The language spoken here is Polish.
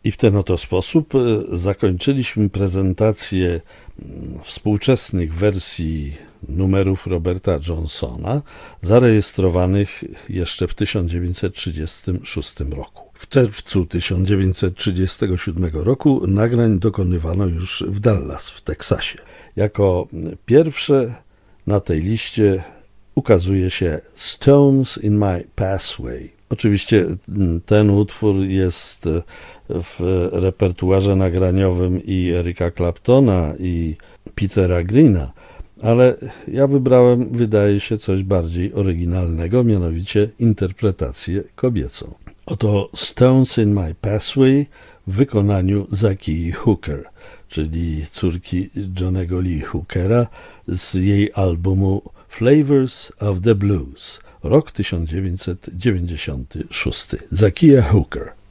I w ten oto sposób zakończyliśmy prezentację współczesnych wersji numerów Roberta Johnsona, zarejestrowanych jeszcze w 1936 roku. W czerwcu 1937 roku nagrań dokonywano już w Dallas, w Teksasie. Jako pierwsze na tej liście ukazuje się Stones in My Pathway. Oczywiście ten utwór jest w repertuarze nagraniowym i Erika Claptona, i Petera Greena, ale ja wybrałem, wydaje się, coś bardziej oryginalnego, mianowicie interpretację kobiecą. Oto Stones in My Pathway w wykonaniu Zakii Hooker, czyli córki Johnnego Lee Hookera, z jej albumu Flavors of the Blues, rok 1996. Zakia Hooker.